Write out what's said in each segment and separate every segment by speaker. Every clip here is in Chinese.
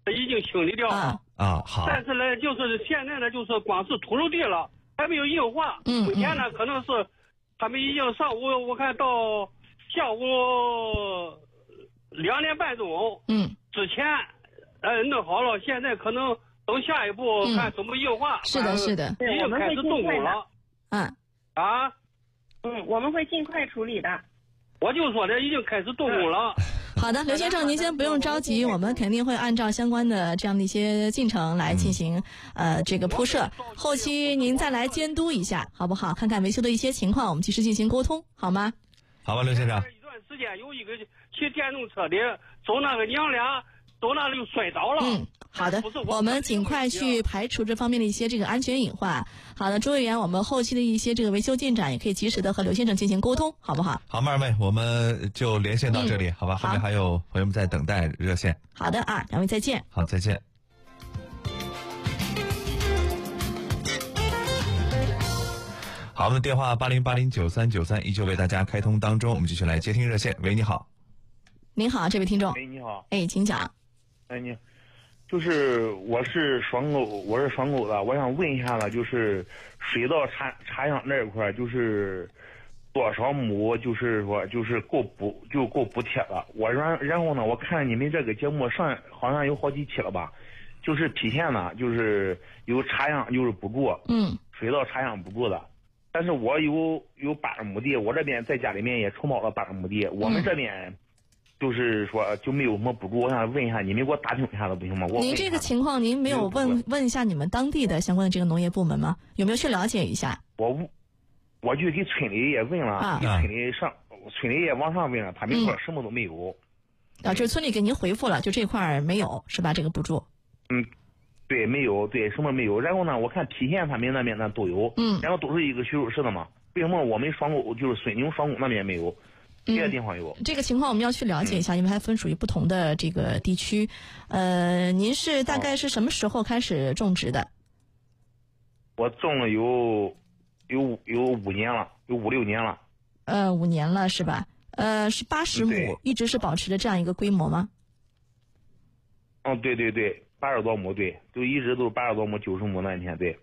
Speaker 1: 已经清理掉了。
Speaker 2: 好。
Speaker 1: 但是呢，就是现在呢，就是光是土楼地了，还没有硬化。目前呢，可能是他们已经上午我看到下午2点半钟，之前弄好了，现在可能等下一步看怎么硬化。
Speaker 3: 是的，是的，
Speaker 1: 已经开始动工了。
Speaker 4: 我们会尽快处理的。
Speaker 1: 我就说的已经开始动工了。
Speaker 3: 好的，刘先生，您先不用着急，我们肯定会按照相关的这样的一些进程来进行这个铺设，后期您再来监督一下，好不好？看看维修的一些情况，我们及时进行沟通，好吗？
Speaker 2: 好吧，刘先生。
Speaker 1: 一段时间有一个骑电动车的走那个娘俩走那里就摔倒了。
Speaker 3: 好的，我们尽快去排除这方面的一些这个安全隐患。好的，朱委员，我们后期的一些这个维修进展也可以及时的和刘先生进行沟通，好不好？
Speaker 2: 好，妹儿妹，我们就连线到这里，好吧？后面还有朋友们在等待热线。
Speaker 3: 好的两位再见。
Speaker 2: 好，再见。好，我们的电话80809393依旧为大家开通当中，我们继续来接听热线。喂，你好。
Speaker 3: 您好，这位听众。
Speaker 5: 喂，你好。
Speaker 3: 请讲。
Speaker 5: 你就是我是双沟的，我想问一下了，就是水稻插秧那一块，就是多少亩，就是说就是够补贴了。然后呢，我看你们这个节目上好像有好几期了吧，就是体现呢，就是有插秧就是补助，水稻插秧补助的。但是我有80亩地，我这边在家里面也承包了80亩地，我们这边。就是说就没有什么补助，我想问一下你们给我打听一下子不行吗？
Speaker 3: 您这个情况您没有问一下你们当地的相关的这个农业部门吗？有没有去了解一下？
Speaker 5: 我就给村里也问了，给村里也往上问了，他们说什么都没有。
Speaker 3: 就是村里给您回复了，就这块没有是吧？这个补助？
Speaker 5: 对，没有，对，什么没有。然后呢，我看郫县他们那边呢都有，然后都是一个徐州市的嘛，为什么我们双沟就是绥宁双沟那边没有？别的地方有。
Speaker 3: 这个情况我们要去了解一下，因为还分属于不同的这个地区。您是大概是什么时候开始种植的？
Speaker 5: 我种了有5年了，有5、6年了。
Speaker 3: 5年了是吧？是80亩，一直是保持着这样一个规模吗？
Speaker 5: 对，80多亩，对，就一直都是80多亩、90亩那天，对。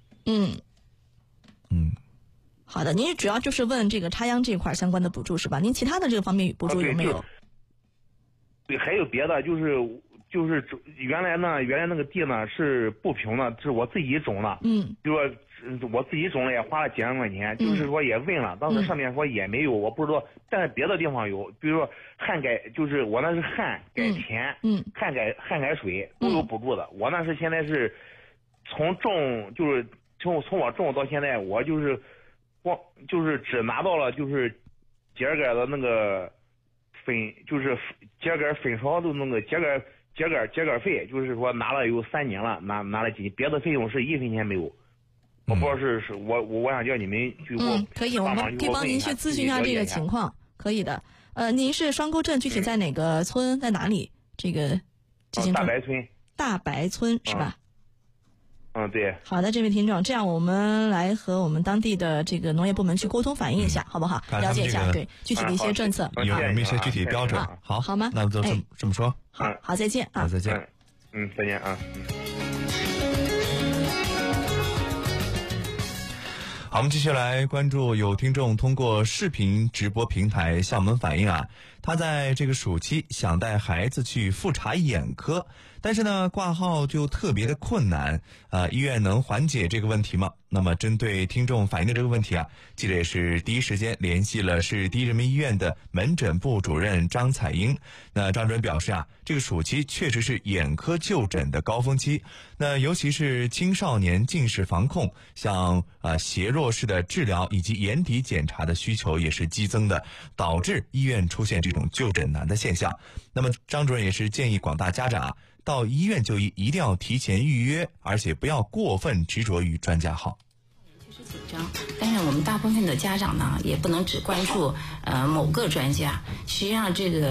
Speaker 3: 好的，您主要就是问这个插秧这块相关的补助是吧？您其他的这个方面补助有没有？
Speaker 5: 对，还有别的，就是原来那个地呢是不平的，是我自己种的。就说我自己种了也花了几万块钱，就是说也问了，当时上面说也没有，我不知道，但是别的地方有，比如说旱改，就是我那是旱改田，旱改水都有补助的。我那是现在是从种，就是从我种到现在，我就是只拿到了就是秸秆的那个分，就是秸秆分烧的那个秸秆费，就是说拿了有3年了，拿了几，别的费用是1分钱没有。我不知道是我想叫你们去给我
Speaker 3: 可以，我们可以帮您去咨询一下这个情况，可以的。您是双沟镇具体在哪个村，在哪里？这个
Speaker 5: 大白村。
Speaker 3: 大白村是吧？
Speaker 5: 对。
Speaker 3: 好的，这位听众，这样我们来和我们当地的这个农业部门去沟通反映一下，好不好？了解一下，对具体的一些政策，
Speaker 2: 有没有一些具体标准？
Speaker 3: 好吗？
Speaker 2: 那就这么说。
Speaker 3: 好，再见啊！
Speaker 2: 再见。
Speaker 5: 再见啊。
Speaker 2: 好，我们继续来关注有听众通过视频直播平台向我们反映他在这个暑期想带孩子去复查眼科，但是呢挂号就特别的困难医院能缓解这个问题吗？那么针对听众反映的这个问题记者也是第一时间联系了市第一人民医院的门诊部主任张彩英。那张主任表示这个暑期确实是眼科就诊的高峰期，那尤其是青少年近视防控，像斜弱视的治疗以及眼底检查的需求也是激增的，导致医院出现这种就诊难的现象。那么张主任也是建议广大家长到医院就医一定要提前预约，而且不要过分执着于专家号。
Speaker 6: 确实紧张，但是我们大部分的家长呢，也不能只关注某个专家。实际上，这个我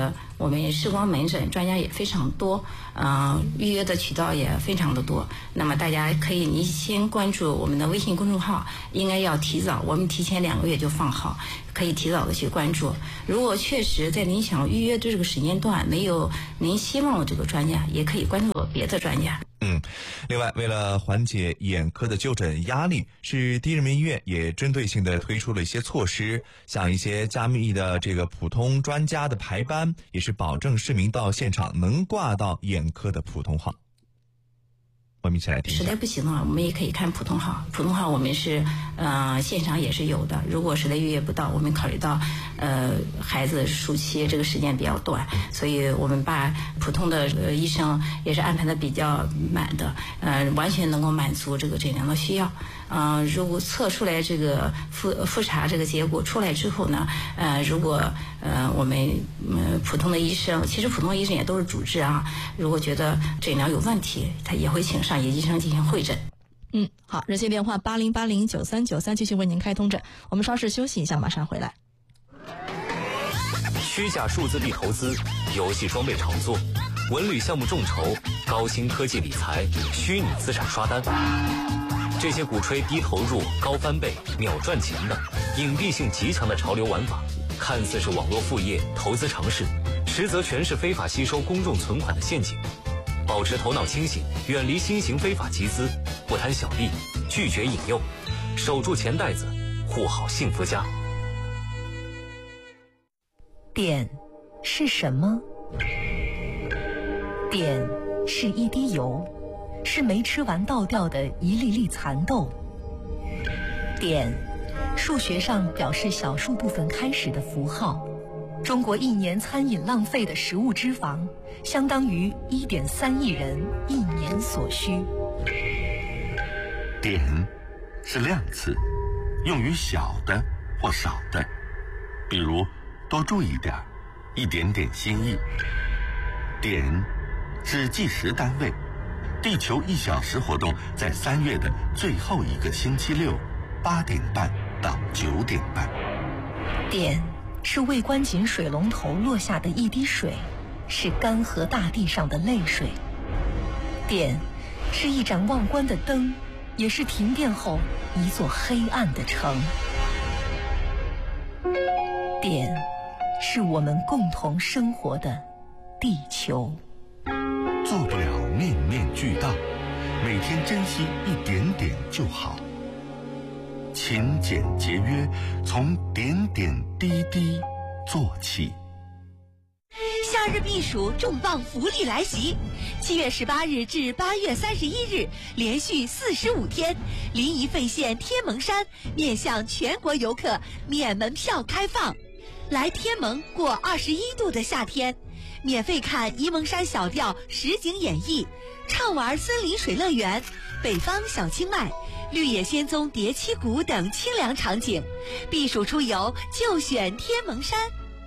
Speaker 6: 我们视光门诊专家也非常多，预约的渠道也非常的多。那么大家可以您先关注我们的微信公众号，应该要提早，我们提前2个月就放好，可以提早的去关注。如果确实在您想预约的这个时间段没有您希望的这个专家，也可以关注别的专家。
Speaker 2: 另外，为了缓解眼科的就诊压力，是第一人民医院也针对性的推出了一些措施，像一些加密的这个普通专家的排班，也是保证市民到现场能挂到眼科的普通号。我们一起来听一下。
Speaker 6: 实在不行的话，我们也可以看普通号。普通号我们是现场也是有的。如果实在预约不到，我们考虑到孩子暑期这个时间比较短，所以我们把普通的医生也是安排的比较满的，完全能够满足这个诊疗的需要。如果测出来这个复查这个结果出来之后呢，如果我们普通的医生，其实普通的医生也都是主治啊，如果觉得诊疗有问题，他也会请上医生进行会诊。
Speaker 3: 好，热线电话80809393继续为您开通着。我们稍事休息一下，马上回来。
Speaker 7: 虚假数字币投资、游戏装备炒作、文旅项目众筹、高新科技理财、虚拟资产刷单，这些鼓吹低投入、高翻倍、秒赚钱的隐蔽性极强的潮流玩法，看似是网络副业、投资尝试，实则全是非法吸收公众存款的陷阱。保持头脑清醒，远离新型非法集资，不贪小利，拒绝引诱，守住钱袋子，护好幸福家。
Speaker 8: 碘是什么？碘是一滴油，是没吃完倒掉的一粒粒蚕豆。碘，数学上表示小数部分开始的符号。中国1年餐饮浪费的食物脂肪，相当于1.3亿人1年所需。
Speaker 9: 碘是量词，用于小的或少的，比如多注意点，一点点心意。碘是计时单位，地球1小时活动在3月的最后一个星期六，8点半到9点半。
Speaker 8: 碘是未关紧水龙头落下的一滴水，是干涸大地上的泪水。碘是一盏忘关的灯，也是停电后一座黑暗的城。碘是我们共同生活的地球。
Speaker 9: 做不了面面俱到，每天珍惜一点点就好。勤俭节约，从点点滴滴做起。
Speaker 10: 夏日避暑重磅福利来袭！7月18日至8月31日，连续45天，临沂费县天门山面向全国游客免门票开放。来天门过21度的夏天，免费看沂蒙山小调实景演绎，畅玩森林水乐园、北方小清迈、绿野仙踪叠七谷等清凉场景。避暑出游就选天门山。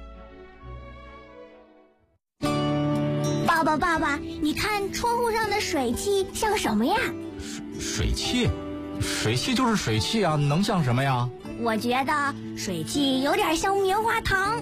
Speaker 11: 爸爸，你看窗户上的水汽像什么呀？
Speaker 12: 水汽？水汽就是水汽啊，能像什么呀？
Speaker 11: 我觉得水汽有点像棉花糖。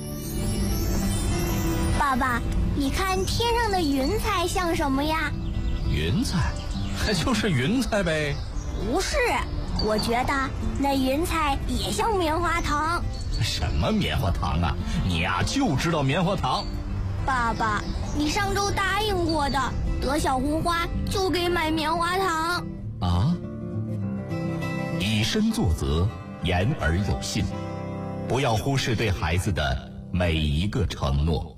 Speaker 11: 爸爸，你看天上的云彩像什么呀？
Speaker 12: 云彩？就是云彩呗。
Speaker 11: 不是，我觉得那云彩也像棉花糖。
Speaker 12: 什么棉花糖啊？你呀就知道棉花糖。
Speaker 11: 爸爸，你上周答应过的，得小红花就给买棉花糖。
Speaker 12: 啊？以身作则，言而有信，不要忽视对孩子的每一个承诺。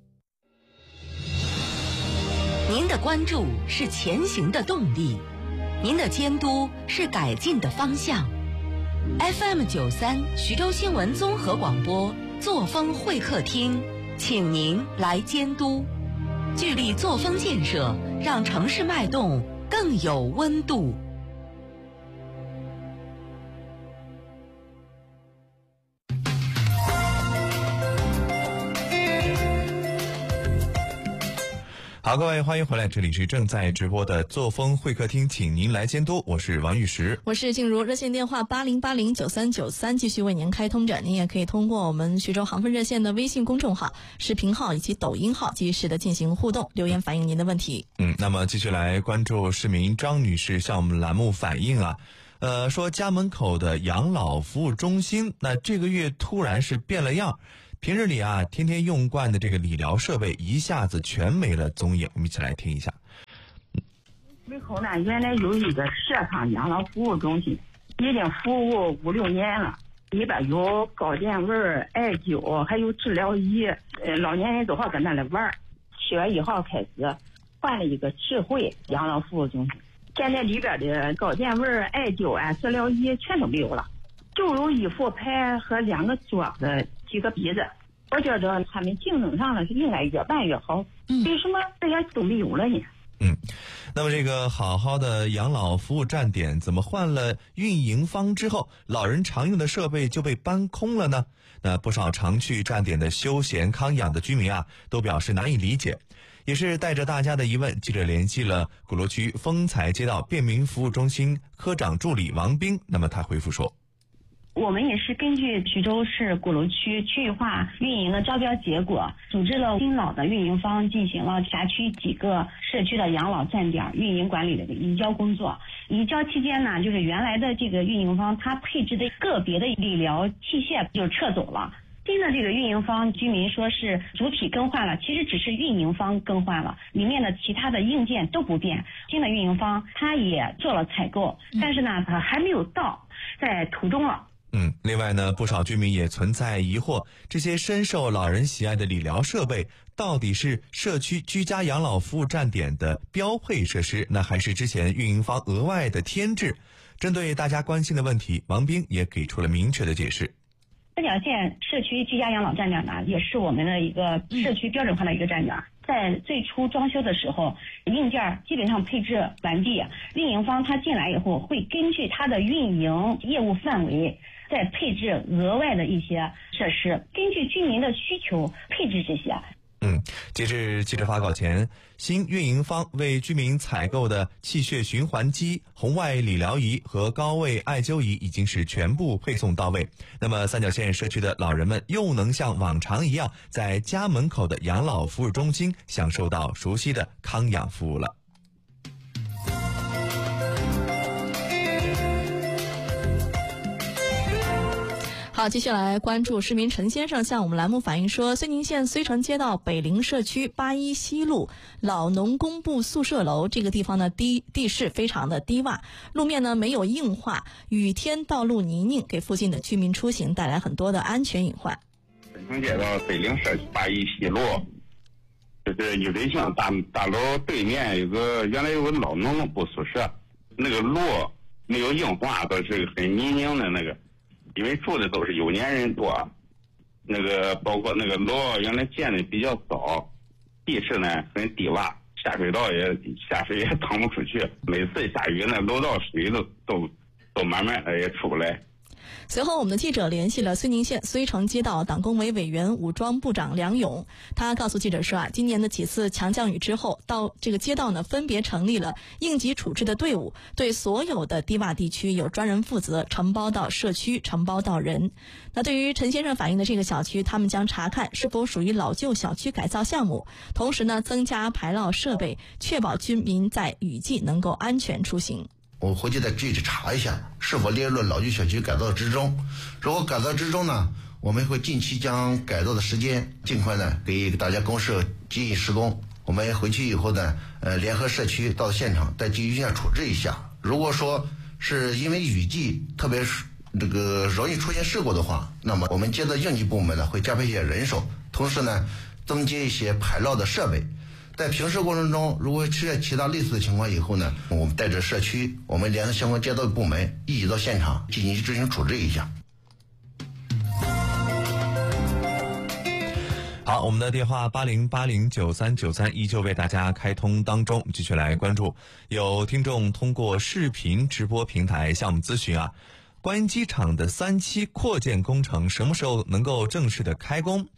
Speaker 10: 您的关注是前行的动力，您的监督是改进的方向。FM93徐州新闻综合广播作风会客厅，请您来监督，聚力作风建设，让城市脉动更有温度。
Speaker 2: 好，各位欢迎回来，这里是正在直播的作风会客厅，请您来监督，我是王玉石，
Speaker 3: 我是静茹。热线电话80809393继续为您开通着，您也可以通过我们徐州航分热线的微信公众号、视频号以及抖音号及时的进行互动，留言反映您的问题。
Speaker 2: 那么继续来关注市民张女士向我们栏目反映啊，说家门口的养老服务中心，那这个月突然是变了样。平日里啊，天天用惯的这个理疗设备一下子全没了踪影，我们一起来听一下。
Speaker 4: 门口呢，原来有一个社康养老服务中心，已经服务5、6年了。里边有高电位、艾灸，还有治疗仪，老年人都好跟那来玩。7月1号开始换了一个智慧养老服务中心，现在里边的高电位、艾灸啊、治疗仪全都没有了，就有一副牌和2个桌子、几个笔子。我觉得他们竞争上了是应该越办越好，为什么这些都没有了呢？
Speaker 2: 那么这个好好的养老服务站点，怎么换了运营方之后，老人常用的设备就被搬空了呢？那不少常去站点的休闲康养的居民啊，都表示难以理解。也是带着大家的疑问，记者联系了鼓楼区丰财街道便民服务中心科长助理王斌，那么他回复说，
Speaker 13: 我们也是根据徐州市鼓楼区区域化运营的招标结果，组织了新老的运营方进行了辖区几个社区的养老站点运营管理的移交工作。移交期间呢，就是原来的这个运营方他配置的个别的理疗器械就撤走了。新的这个运营方居民说是主体更换了，其实只是运营方更换了，里面的其他的硬件都不变。新的运营方他也做了采购，但是呢他还没有到，在途中了。
Speaker 2: 另外呢，不少居民也存在疑惑，这些深受老人喜爱的理疗设备到底是社区居家养老服务站点的标配设施，那还是之前运营方额外的添置？针对大家关心的问题，王斌也给出了明确的解释。
Speaker 13: 三角线社区居家养老站点呢，也是我们的一个社区标准化的一个站点。在最初装修的时候，硬件基本上配置完毕，运营方他进来以后会根据他的运营业务范围再配置额外的一些设施，根据居民的需求配置这些。
Speaker 2: 截至记者发稿前，新运营方为居民采购的气血循环机、红外理疗仪和高位艾灸仪已经是全部配送到位。那么三角线社区的老人们又能像往常一样，在家门口的养老服务中心享受到熟悉的康养服务了。
Speaker 3: 好，接下来关注市民陈先生向我们栏目反映说，睢宁县睢城街道北陵社区81西路老农工部宿舍楼这个地方呢，地势非常的低洼，路面呢没有硬化，雨天道路泥泞，给附近的居民出行带来很多的安全隐患。
Speaker 14: 睢城街道北陵社区81西路，就是有人巷大楼对面原来有个老农工部宿舍，那个路没有硬化，都是很泥泞的那个。因为住的都是有年人多，包括那个楼原来建的比较早，地势呢很低洼，下水也淌不出去，每次下雨呢楼道水都慢慢的也出不来。
Speaker 3: 随后我们的记者联系了睢宁县睢城街道党工委委员武装部长梁勇，他告诉记者说今年的几次强降雨之后，到这个街道呢分别成立了应急处置的队伍，对所有的低洼地区有专人负责，承包到社区，承包到人。那对于陈先生反映的这个小区，他们将查看是否属于老旧小区改造项目，同时呢增加排涝设备，确保居民在雨季能够安全出行。
Speaker 15: 我回去再具体查一下是否列入老旧小区改造之中，如果改造之中呢，我们会近期将改造的时间尽快呢给大家公社进行施工。我们回去以后呢联合社区到现场再进行一下处置一下。如果说是因为雨季特别这个容易出现事故的话，那么我们街道应急部门呢会加配一些人手，同时呢增接一些排涝的设备。在平时过程中，如果出现其他类似的情况以后呢，我们带着社区，我们联合相关街道部门一起到现场进行处置一下。
Speaker 2: 好，我们的电话80809393依旧为大家开通当中，继续来关注。有听众通过视频直播平台向我们咨询关于机场的3期扩建工程什么时候能够正式的开工？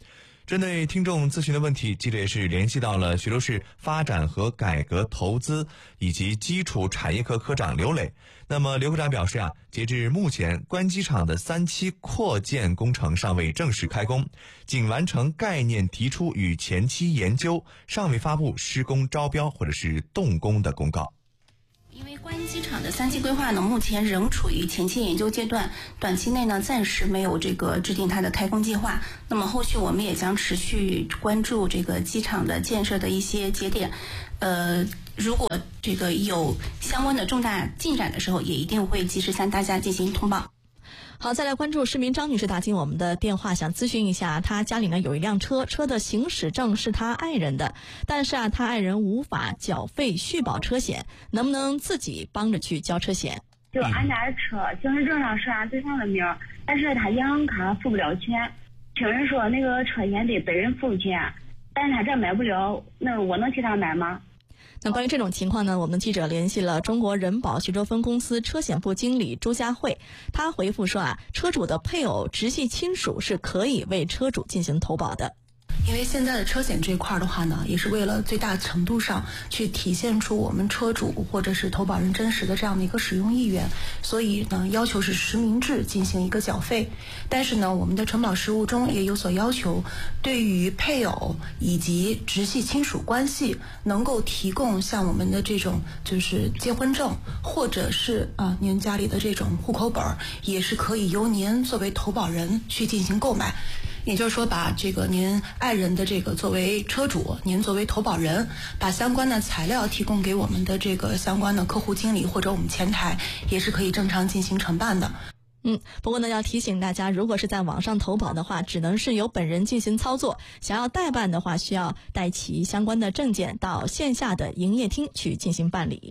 Speaker 2: 针对听众咨询的问题，记者也是联系到了徐州市发展和改革投资以及基础产业科科长刘磊。那么刘科长表示啊，截至目前，关机场的3期扩建工程尚未正式开工，仅完成概念提出与前期研究，尚未发布施工招标或者是动工的公告。
Speaker 16: 因为关机场的3期规划呢，目前仍处于前期研究阶段，短期内呢暂时没有这个制定它的开工计划。那么后续我们也将持续关注这个机场的建设的一些节点，如果这个有相关的重大进展的时候，也一定会及时向大家进行通报。
Speaker 3: 好，再来关注市民张女士打进我们的电话，想咨询一下，她家里呢有一辆车，车的行驶证是她爱人的，但是啊，她爱人无法缴费续保车险，能不能自己帮着去交车险？
Speaker 13: 就俺家的车行驶证上是俺对象的名，但是他银行卡付不了钱，听人说那个车险得本人付钱，但是他这买不了，那我能替他买吗？
Speaker 3: 那关于这种情况呢，我们记者联系了中国人保徐州分公司车险部经理朱佳慧，她回复说啊，车主的配偶、直系亲属是可以为车主进行投保的。
Speaker 17: 因为现在的车险这一块的话呢，也是为了最大程度上去体现出我们车主或者是投保人真实的这样的一个使用意愿，所以呢，要求是实名制进行一个缴费。但是呢，我们的承保实务中也有所要求，对于配偶以及直系亲属关系，能够提供像我们的这种就是结婚证，或者是您家里的这种户口本，也是可以由您作为投保人去进行购买。也就是说，把这个您爱人的这个作为车主，您作为投保人，把相关的材料提供给我们的这个相关的客户经理或者我们前台，也是可以正常进行承办的。
Speaker 3: 不过呢，要提醒大家，如果是在网上投保的话，只能是由本人进行操作，想要代办的话，需要带齐相关的证件到线下的营业厅去进行办理。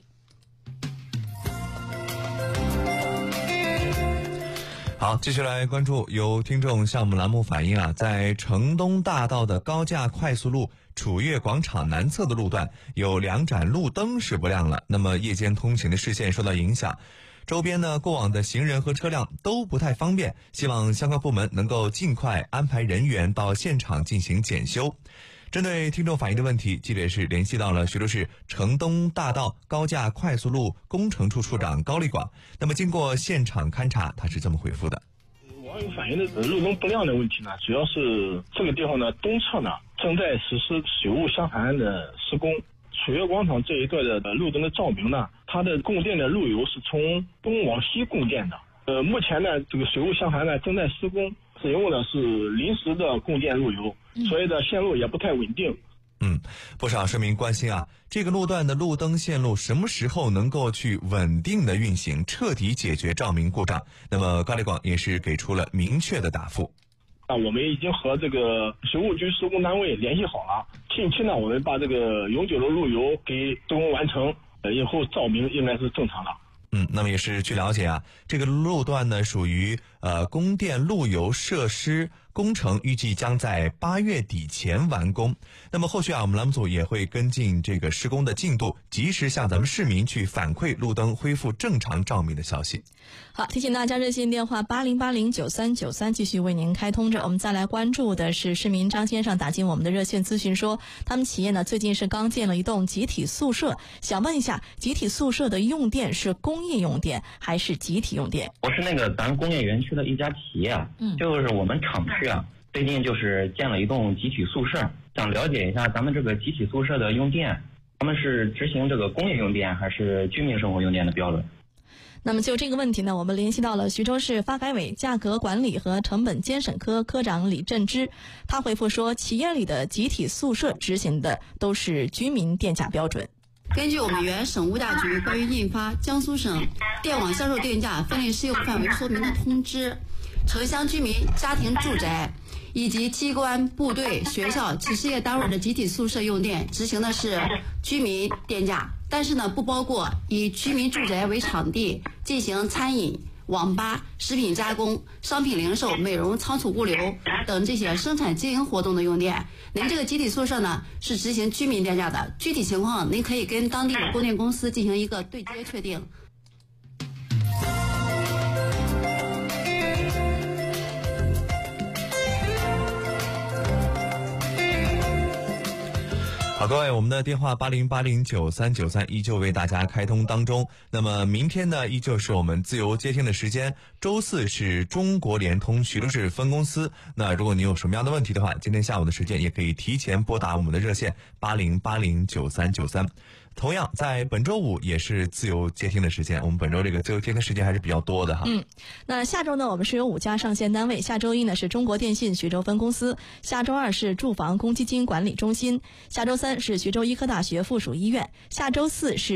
Speaker 2: 好，继续来关注有听众向我们栏目反映啊，在城东大道的高架快速路楚悦广场南侧的路段有2盏路灯是不亮了，那么夜间通行的视线受到影响，周边呢过往的行人和车辆都不太方便，希望相关部门能够尽快安排人员到现场进行检修。针对听众反映的问题，记者也是联系到了徐州市城东大道高架快速路工程处处长高立广。那么经过现场勘查，他是这么回复的：
Speaker 18: 网友反映的路灯不亮的问题呢，主要是这个地方呢东侧呢正在实施水务箱涵的施工。楚悦广场这一段的路灯的照明呢，它的供电的路由是从东往西供电的。目前呢这个水务箱涵呢正在施工，使用的是临时的供电路由，所以的线路也不太稳定。
Speaker 2: 不少市民关心啊，这个路段的路灯线路什么时候能够去稳定的运行，彻底解决照明故障？那么高立广也是给出了明确的答复。
Speaker 18: 我们已经和这个水务局施工单位联系好了，近期呢我们把这个永久的路由给施工完成，以后照明应该是正常的。
Speaker 2: 那么也是据了解啊，这个路段呢属于供电路由设施工程，预计将在8月底前完工。那么后续啊，我们栏目组也会跟进这个施工的进度，及时向咱们市民去反馈路灯恢复正常照明的消息。
Speaker 3: 好，提醒大家热线电话80809393继续为您开通着。我们再来关注的是市民张先生打进我们的热线咨询说，他们企业呢最近是刚建了一栋集体宿舍，想问一下，集体宿舍的用电是工业用电还是集体用电？
Speaker 19: 我是咱工业园区的一家企业啊，就是我们厂区啊，最近就是建了一栋集体宿舍，想了解一下咱们这个集体宿舍的用电，他们是执行这个工业用电还是居民生活用电的标准？
Speaker 3: 那么就这个问题呢，我们联系到了徐州市发改委价格管理和成本监审科科长李振之，他回复说，企业里的集体宿舍执行的都是居民电价标准。
Speaker 20: 根据我们原省物价局关于印发江苏省电网销售电价分类适用范围说明的通知，城乡居民家庭住宅以及机关、部队、学校、企事业单位的集体宿舍用电执行的是居民电价，但是呢，不包括以居民住宅为场地进行餐饮、网吧、食品加工、商品零售、美容、仓储物流等这些生产经营活动的用电。您这个集体宿舍呢是执行居民电价的，具体情况您可以跟当地的供电公司进行一个对接确定。
Speaker 2: 好，各位，我们的电话80809393依旧为大家开通当中。那么明天呢，依旧是我们自由接听的时间。周四是中国联通徐州市分公司。那如果你有什么样的问题的话，今天下午的时间也可以提前拨打我们的热线80809393。同样，在本周五也是自由接听的时间。我们本周这个自由接听时间还是比较多的哈。
Speaker 3: 那下周呢，我们是有5家上线单位。下周一呢是中国电信徐州分公司，下周2是住房公积金管理中心，下周3是徐州医科大学附属医院，下周4是